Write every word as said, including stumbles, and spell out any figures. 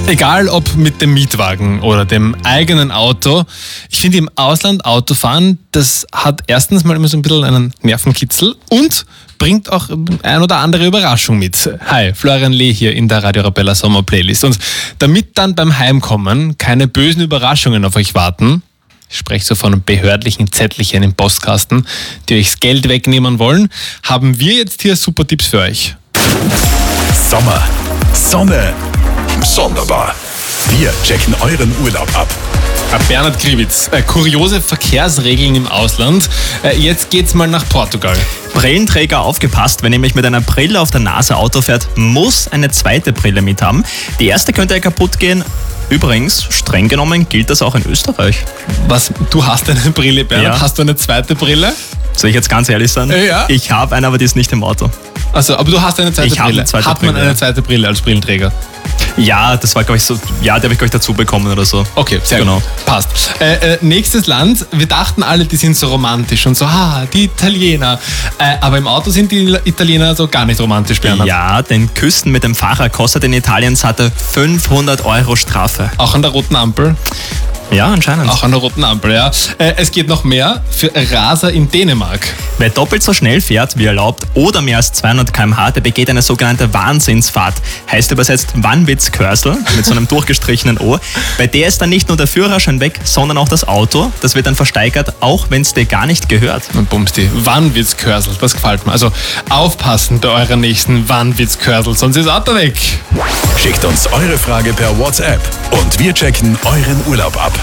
Egal ob mit dem Mietwagen oder dem eigenen Auto, ich finde im Ausland Autofahren, das hat erstens mal immer so ein bisschen einen Nervenkitzel und bringt auch ein oder andere Überraschung mit. Hi, Florian Lee hier in der Radio Arabella Sommer Playlist. Und damit dann beim Heimkommen keine bösen Überraschungen auf euch warten, ich spreche so von behördlichen Zettelchen im Postkasten, die euch das Geld wegnehmen wollen, haben wir jetzt hier super Tipps für euch. Sommer, Sonne, sonderbar. Wir checken euren Urlaub ab. Bernhard Kriwitz, äh, kuriose Verkehrsregeln im Ausland. Äh, jetzt geht's mal nach Portugal. Brillenträger, aufgepasst, wer nämlich mit einer Brille auf der Nase Auto fährt, muss eine zweite Brille mit haben. Die erste könnte ja kaputt gehen. Übrigens, streng genommen gilt das auch in Österreich. Was, du hast eine Brille, Bernhard? Ja. Hast du eine zweite Brille? Soll ich jetzt ganz ehrlich sein? Ja. Ich habe eine, aber die ist nicht im Auto. Also, aber du hast eine zweite Ich habe Brille. eine zweite Hat man Brille, eine ja. zweite Brille als Brillenträger? Ja, das war, glaube ich, so. Ja, die habe ich, glaube ich, dazu bekommen oder so. Okay, sehr Genau. gut. Passt. Äh, äh, nächstes Land. Wir dachten alle, die sind so romantisch und so, ah, die Italiener. Äh, aber im Auto sind die Italiener so gar nicht romantisch, Bernhard. Ja, denn Küsten mit dem Fahrer kostet in Italien satte fünfhundert Euro Strafe. Auch an der roten Ampel. Ja, anscheinend. Auch an der roten Ampel, ja. Äh, es geht noch mehr für Raser in Dänemark. Wer doppelt so schnell fährt wie erlaubt oder mehr als zweihundert Kilometer pro Stunde, der begeht eine sogenannte Wahnsinnsfahrt. Heißt übersetzt Wahnwitzkörsel mit so einem durchgestrichenen O. Bei der ist dann nicht nur der Führerschein weg, sondern auch das Auto. Das wird dann versteigert, auch wenn es dir gar nicht gehört. Und Bumsti, Wahnwitzkörsel, das gefällt mir. Also aufpassen bei eurer nächsten Wahnwitzkörsel, sonst ist das Auto weg. Schickt uns eure Frage per WhatsApp und wir checken euren Urlaub ab.